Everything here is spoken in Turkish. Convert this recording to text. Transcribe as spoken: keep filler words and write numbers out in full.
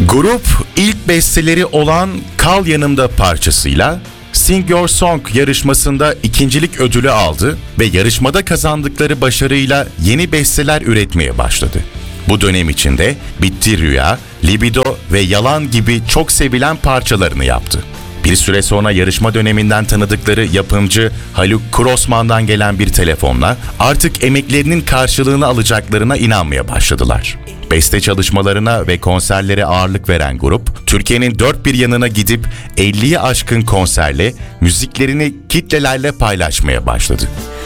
Grup ilk besteleri olan Kal Yanımda parçasıyla Sing Your Song yarışmasında ikincilik ödülü aldı ve yarışmada kazandıkları başarıyla yeni besteler üretmeye başladı. Bu dönem içinde Bitti Rüya, Libido ve Yalan gibi çok sevilen parçalarını yaptı. Bir süre sonra yarışma döneminden tanıdıkları yapımcı Haluk Crossman'dan gelen bir telefonla artık emeklerinin karşılığını alacaklarına inanmaya başladılar. Beste çalışmalarına ve konserlere ağırlık veren grup, Türkiye'nin dört bir yanına gidip elliyi aşkın konserle müziklerini kitlelerle paylaşmaya başladı.